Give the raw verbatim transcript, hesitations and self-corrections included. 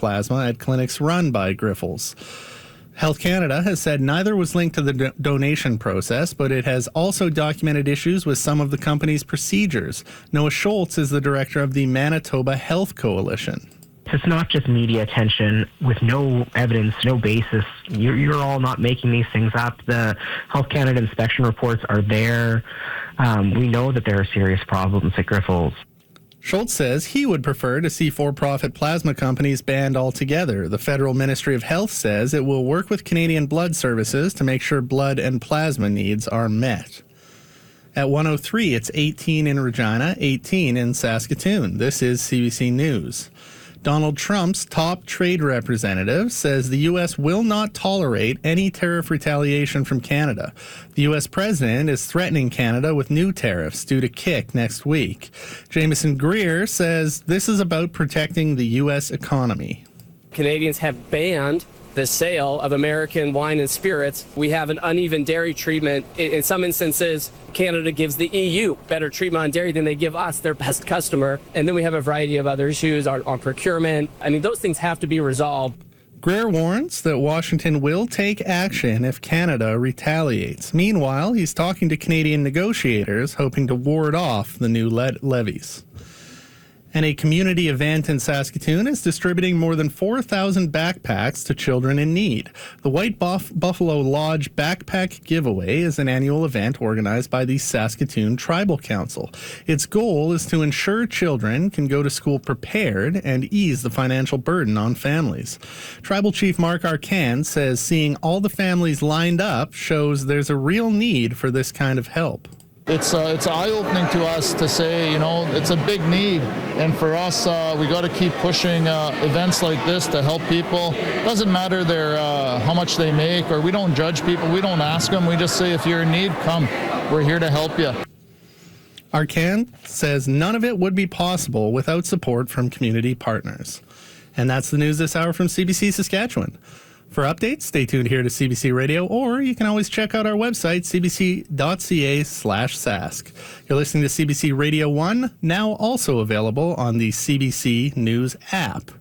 plasma at clinics run by Grifols. Health Canada has said neither was linked to the do- donation process, but it has also documented issues with some of the company's procedures. Noah Schultz is the director of the Manitoba Health Coalition. It's not just media attention with no evidence, no basis. You're, you're all not making these things up. The Health Canada inspection reports are there. Um, we know that there are serious problems at Grifols. Schultz says he would prefer to see for-profit plasma companies banned altogether. The Federal Ministry of Health says it will work with Canadian Blood Services to make sure blood and plasma needs are met. At one oh three, it's eighteen in Regina, eighteen in Saskatoon. This is C B C News. Donald Trump's top trade representative says the U S will not tolerate any tariff retaliation from Canada. The U S president is threatening Canada with new tariffs due to C I C next week. Jameson Greer says this is about protecting the U S economy. Canadians have banned the sale of American wine and spirits. We have an uneven dairy treatment. In some instances, Canada gives the E U better treatment on dairy than they give us, their best customer. And then we have a variety of other issues on, on procurement. I mean, those things have to be resolved. Greer warns that Washington will take action if Canada retaliates. Meanwhile, he's talking to Canadian negotiators, hoping to ward off the new le- levies. And a community event in Saskatoon is distributing more than four thousand backpacks to children in need. The White Buff- Buffalo Lodge Backpack Giveaway is an annual event organized by the Saskatoon Tribal Council. Its goal is to ensure children can go to school prepared and ease the financial burden on families. Tribal Chief Mark Arcan says seeing all the families lined up shows there's a real need for this kind of help. It's uh, it's eye-opening to us to say, you know, it's a big need. And for us, uh, we got to keep pushing uh, events like this to help people. Doesn't matter their uh, how much they make, or we don't judge people. We don't ask them. We just say, if you're in need, come. We're here to help you. Arcan says none of it would be possible without support from community partners. And that's the news this hour from C B C Saskatchewan. For updates, stay tuned here to C B C Radio, or you can always check out our website, c b c dot c a slash sask. You're listening to C B C Radio one, now also available on the C B C News app.